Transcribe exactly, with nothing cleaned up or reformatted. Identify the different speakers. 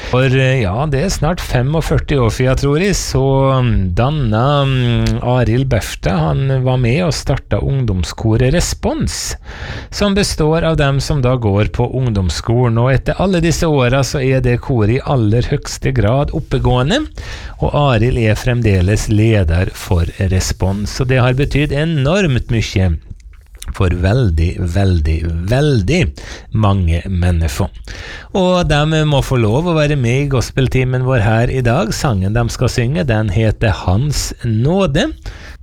Speaker 1: For ja, det er snart førtifem år siden, tror jeg, så danna um, Arild Befta, han var med og starta ungdomskoret Respons, som består av dem som da går på ungdomsskolen, og etter alle disse åra så er det koret i aller høgste grad oppegående, og Arild er fremdeles leder for Respons, og det har betydd enormt mye for veldig, veldig, veldig mange mennesker. Og de må få lov å være med i gospeltimen vår her i dag. Sangen de skal synge, den heter Hans nåde.